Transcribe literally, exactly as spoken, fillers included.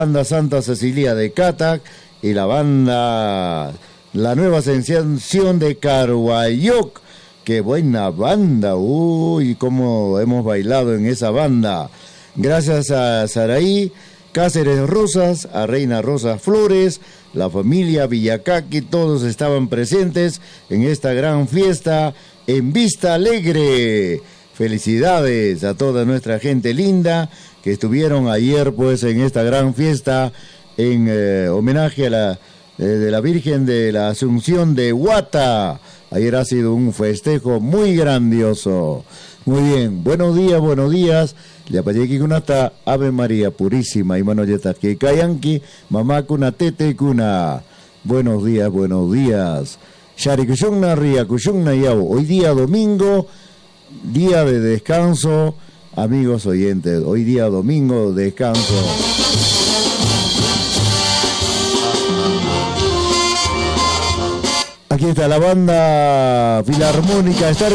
banda Santa Cecilia de Catac y la banda, la nueva sensación de Carhuayoc. Qué buena banda, uy, cómo hemos bailado en esa banda. Gracias a Saraí Cáceres Rosas, a Reina Rosa Flores, la familia Villacaqui, todos estaban presentes en esta gran fiesta en Vista Alegre. Felicidades a toda nuestra gente linda que estuvieron ayer pues en esta gran fiesta en eh, homenaje a la eh, de la Virgen de la Asunción de Huata. Ayer ha sido un festejo muy grandioso. Muy bien, buenos días, buenos días. Yapayeki kunata, Ave María Purísima, y manoyeta que kayanki, mamá kuna tete kuna. Buenos días, buenos días. Shari kushungna ria kushungna yao. Hoy día domingo, día de descanso, amigos oyentes. Hoy día domingo, descanso. Aquí está la banda filarmónica. Está